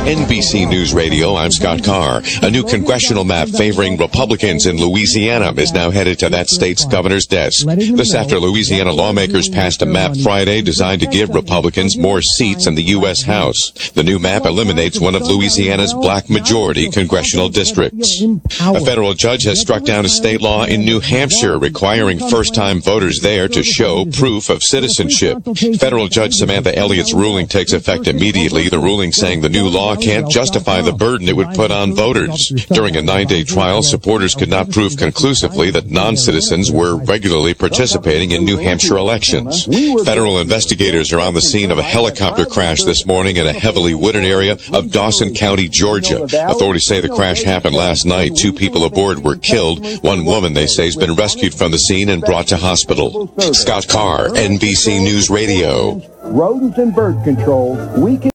NBC News Radio, I'm Scott Carr. A new congressional map favoring Republicans in Louisiana is now headed to that state's governor's desk. This after Louisiana lawmakers passed a map Friday designed to give Republicans more seats in the U.S. House. The new map eliminates one of Louisiana's black majority congressional districts. A federal judge has struck down a state law in New Hampshire requiring first-time voters there to show proof of citizenship. Federal Judge Samantha Elliott's ruling takes effect immediately, the ruling saying the new law can't justify the burden it would put on voters. During a 9-day trial, supporters could not prove conclusively that non-citizens were regularly participating in New Hampshire elections. Federal investigators are on the scene of a helicopter crash this morning in a heavily wooded area of Dawson County, Georgia. Authorities say the crash happened last night. 2 people aboard were killed. One woman, they say, has been rescued from the scene and brought to hospital. Scott Carr, NBC News Radio. Rodents and bird control, we can